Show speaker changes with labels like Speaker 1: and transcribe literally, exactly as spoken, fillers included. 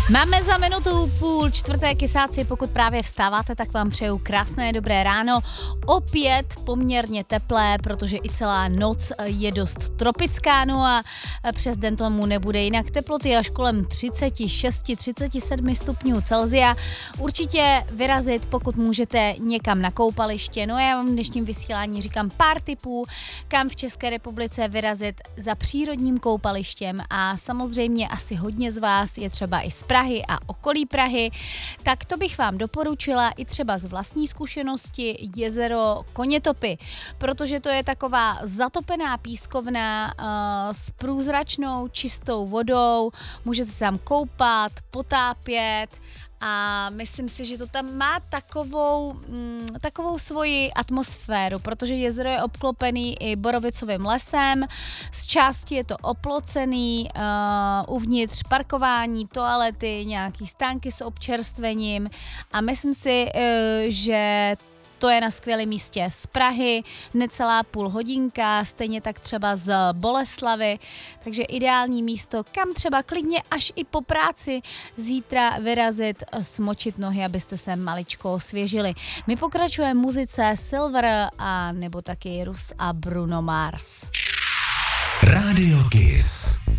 Speaker 1: Máme za minutu půl čtvrté kysáci, pokud právě vstáváte, tak vám přeju krásné dobré ráno. Opět poměrně teplé, protože i celá noc je dost tropická, no a přes den tomu nebude jinak. Teploty až kolem třicet šest třicet sedm stupňů Celsia. Určitě vyrazit, pokud můžete, někam na koupaliště. No já vám v dnešním vysílání říkám pár tipů, kam v České republice vyrazit za přírodním koupalištěm, a samozřejmě asi hodně z vás je třeba i z Prahy a okolí Prahy, tak to bych vám doporučila i třeba z vlastní zkušenosti jezero Konětopy, protože to je taková zatopená pískovna uh, s průzračnou čistou vodou, můžete se tam koupat, potápět a myslím si, že to tam má takovou, mm, takovou svoji atmosféru, protože jezero je obklopený i borovicovým lesem, z části je to oplocený, uh, uvnitř parkování, toalety, nějaký stánky s občerstvením a myslím si, uh, že to je na skvělém místě z Prahy, necelá půl hodinka, stejně tak třeba z Boleslavy, takže ideální místo, kam třeba klidně až i po práci zítra vyrazit, smočit nohy, abyste se maličko osvěžili. My pokračujeme muzice Silver a nebo taky Rus a Bruno Mars.
Speaker 2: Radio Kiss.